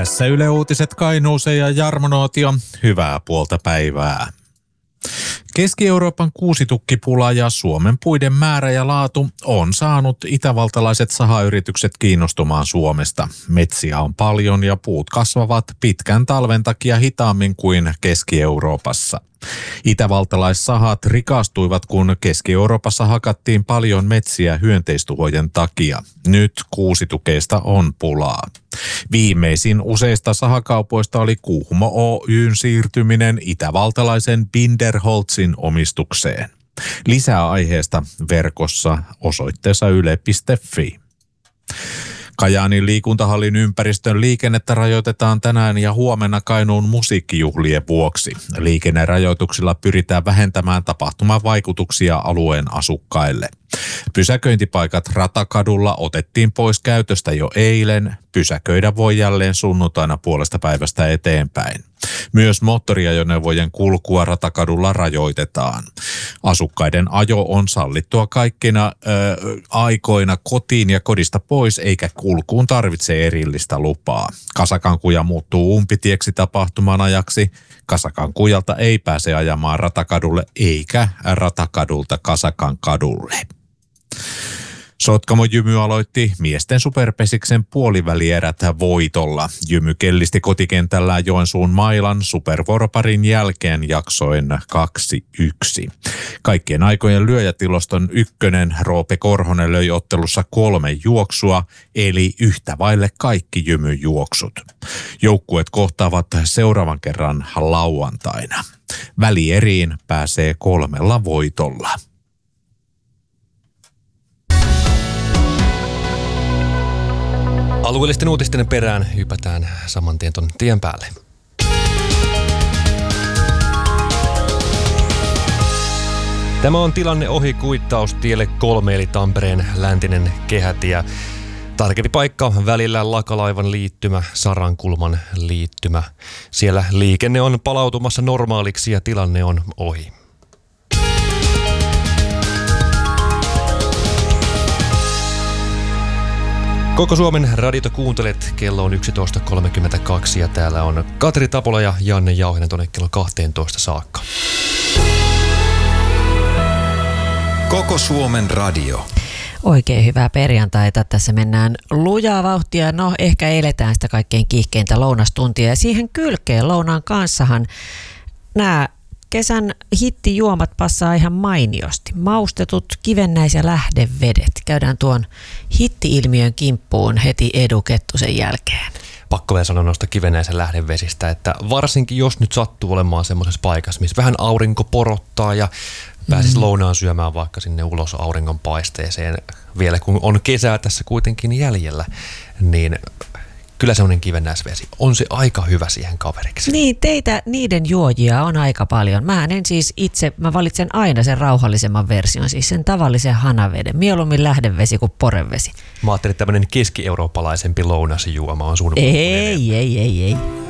Tässä Yle Uutiset Kainuuseen ja Jarmo Nootio. Hyvää puolta päivää. Keski-Euroopan kuusitukkipula ja Suomen puiden määrä ja laatu on saanut itävaltalaiset sahayritykset kiinnostumaan Suomesta. Metsiä on paljon ja puut kasvavat pitkän talven takia hitaammin kuin Keski-Euroopassa. Itävaltalaissahat rikastuivat, kun Keski-Euroopassa hakattiin paljon metsiä hyönteistuhojen takia. Nyt kuusitukeista on pulaa. Viimeisin useista sahakaupoista oli Kuhmo Oyn siirtyminen itävaltalaisen Binderholzin omistukseen. Lisää aiheesta verkossa osoitteessa yle.fi. Kajaanin liikuntahallin ympäristön liikennettä rajoitetaan tänään ja huomenna Kainuun musiikkijuhlien vuoksi. Liikennerajoituksilla pyritään vähentämään tapahtuman vaikutuksia alueen asukkaille. Pysäköintipaikat Ratakadulla otettiin pois käytöstä jo eilen. Pysäköidä voi jälleen sunnuntaina puolesta päivästä eteenpäin. Myös moottoriajoneuvojen kulkua Ratakadulla rajoitetaan. Asukkaiden ajo on sallittua kaikkina aikoina kotiin ja kodista pois, eikä kulkuun tarvitse erillistä lupaa. Kasakankuja muuttuu umpitieksi tapahtuman ajaksi. Kasakankujalta ei pääse ajamaan Ratakadulle eikä Ratakadulta Kasakankadulle. Sotkamo Jymy aloitti miesten superpesiksen puolivälierät voitolla. Jymy kellisti kotikentällään Joensuun Mailan supervuoroparin jälkeen jaksoin 2-1. Kaikkien aikojen lyöjätiloston ykkönen Roope Korhonen löi ottelussa 3 juoksua, eli yhtä vaille kaikki Jymyn juoksut. Joukkueet kohtaavat seuraavan kerran lauantaina. Välieriin pääsee 3 voitolla. Alueellisten uutisten perään hypätään saman tien ton tien päälle. Tämä on tilanne ohi kuittaustielle 3 eli Tampereen läntinen kehätie. Tarkempi paikka välillä Lakalaivan liittymä, Sarankulman liittymä. Siellä liikenne on palautumassa normaaliksi ja tilanne on ohi. Koko Suomen radiota kuuntelet, kello on 11.32 ja täällä on Katri Tapola ja Janne Jauhinen tuonne kello 12 saakka. Koko Suomen radio. Oikein hyvää perjantaita. Tässä mennään lujaa vauhtia. No ehkä eletään sitä kaikkein kiihkeintä lounastuntia ja siihen kylkeen lounaan kanssahan nämä kesän hittijuomat passaa ihan mainiosti. Maustetut kivennäis- ja lähdevedet. Käydään tuon hitti-ilmiön kimppuun heti Edu Kettusen jälkeen. Pakko vielä sanoa noista kivennäisen lähdevesistä, että varsinkin jos nyt sattuu olemaan semmoisessa paikassa, missä vähän aurinko porottaa ja pääsis lounaan syömään vaikka sinne ulos auringon paisteeseen, vielä kun on kesää tässä kuitenkin jäljellä, niin kyllä semmoinen kivennäisvesi on se aika hyvä siihen kaveriksi. Niin, teitä niiden juojia on aika paljon. Mä valitsen aina sen rauhallisemman version, siis sen tavallisen hanaveden. Mieluummin lähdevesi kuin porevesi. Mä ajattelin, että tämmöinen keski-eurooppalaisempi lounasjuoma on sun. Ei.